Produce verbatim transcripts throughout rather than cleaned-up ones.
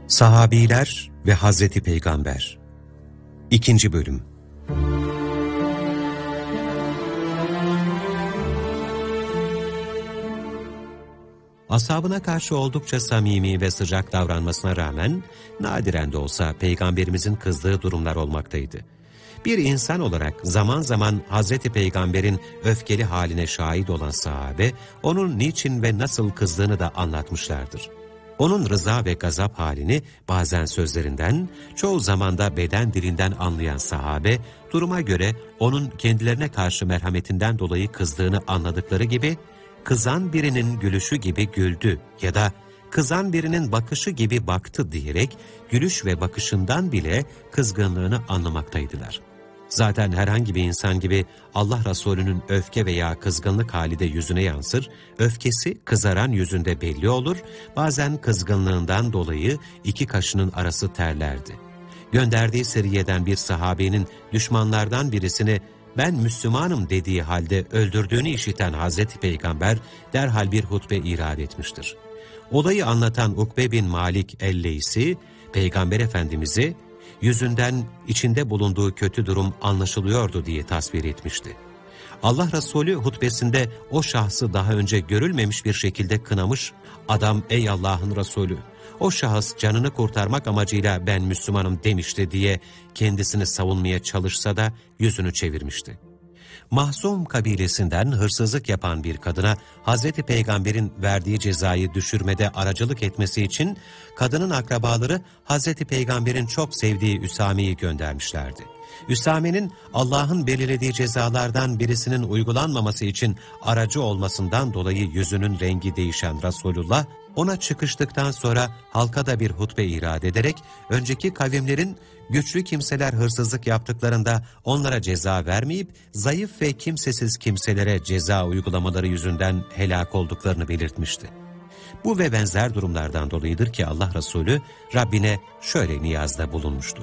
Sahabiler ve Hazreti Peygamber. İkinci Bölüm. Ashabına karşı oldukça samimi ve sıcak davranmasına rağmen, nadiren de olsa Peygamberimizin kızdığı durumlar olmaktaydı. Bir insan olarak zaman zaman Hazreti Peygamber'in öfkeli haline şahit olan sahabe, onun niçin ve nasıl kızdığını da anlatmışlardır. Onun rıza ve gazap halini bazen sözlerinden, çoğu zamanda beden dilinden anlayan sahabe, duruma göre onun kendilerine karşı merhametinden dolayı kızdığını anladıkları gibi, kızan birinin gülüşü gibi güldü ya da kızan birinin bakışı gibi baktı diyerek, gülüş ve bakışından bile kızgınlığını anlamaktaydılar. Zaten herhangi bir insan gibi Allah Resulü'nün öfke veya kızgınlık hali de yüzüne yansır, öfkesi kızaran yüzünde belli olur, bazen kızgınlığından dolayı iki kaşının arası terlerdi. Gönderdiği seriyeden bir sahabenin düşmanlardan birisini "ben Müslümanım" dediği halde öldürdüğünü işiten Hazreti Peygamber derhal bir hutbe irad etmiştir. Olayı anlatan Ukbe bin Malik el-Leysi, Peygamber Efendimiz'i yüzünden içinde bulunduğu kötü durum anlaşılıyordu diye tasvir etmişti. Allah Resulü hutbesinde o şahsı daha önce görülmemiş bir şekilde kınamış, "Adam ey Allah'ın Resulü, o şahıs canını kurtarmak amacıyla ben Müslümanım demişti" diye kendisini savunmaya çalışsa da yüzünü çevirmişti. Mahzum kabilesinden hırsızlık yapan bir kadına Hazreti Peygamber'in verdiği cezayı düşürmede aracılık etmesi için kadının akrabaları Hazreti Peygamber'in çok sevdiği Üsame'yi göndermişlerdi. Üsame'nin Allah'ın belirlediği cezalardan birisinin uygulanmaması için aracı olmasından dolayı yüzünün rengi değişen Resulullah, ona çıkıştıktan sonra halka da bir hutbe irad ederek, önceki kavimlerin güçlü kimseler hırsızlık yaptıklarında onlara ceza vermeyip, zayıf ve kimsesiz kimselere ceza uygulamaları yüzünden helak olduklarını belirtmişti. Bu ve benzer durumlardan dolayıdır ki Allah Resulü Rabbine şöyle niyazda bulunmuştu: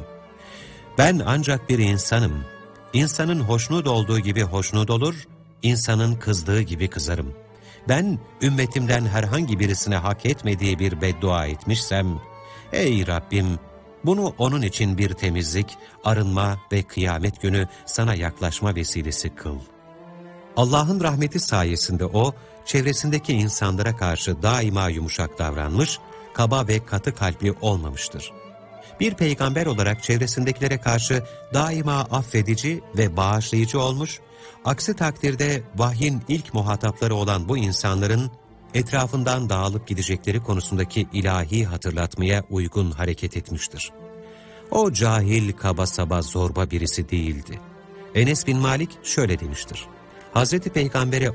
"Ben ancak bir insanım. İnsanın hoşnut olduğu gibi hoşnut olur, insanın kızdığı gibi kızarım. Ben ümmetimden herhangi birisine hak etmediği bir beddua etmişsem, ey Rabbim, bunu onun için bir temizlik, arınma ve kıyamet günü sana yaklaşma vesilesi kıl." Allah'ın rahmeti sayesinde o, çevresindeki insanlara karşı daima yumuşak davranmış, kaba ve katı kalpli olmamıştır. Bir peygamber olarak çevresindekilere karşı daima affedici ve bağışlayıcı olmuş, aksi takdirde vahyin ilk muhatapları olan bu insanların etrafından dağılıp gidecekleri konusundaki ilahi hatırlatmaya uygun hareket etmiştir. O cahil, kaba saba, zorba birisi değildi. Enes bin Malik şöyle demiştir: Hazreti Peygamber'e